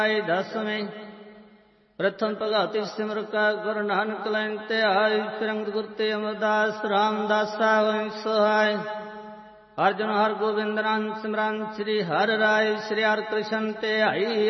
ਦਸਵੇਂ ਪ੍ਰਥਮ ਭਗਤਿ ਸਿਮਰ ਕਾ ਗੁਰੂ ਨਾਨਕ ਲੈਨ ਧਿਆਇ। ਫਿਰ ਅੰਗਦ ਗੁਰ ਤੇ ਅਮਰਦਾਸ ਰਾਮਦਾਸਾ ਹੋਇ ਸਹਾਇ। ਅਰਜੁਨ ਹਰਿ ਗੋਬਿੰਦ ਨਾਮ ਸਿਮਰਨ ਸ੍ਰੀ ਹਰਿ ਰਾਇ। ਸ੍ਰੀ ਹਰਿ ਕ੍ਰਿਸ਼ਨ ਧਿਆਈ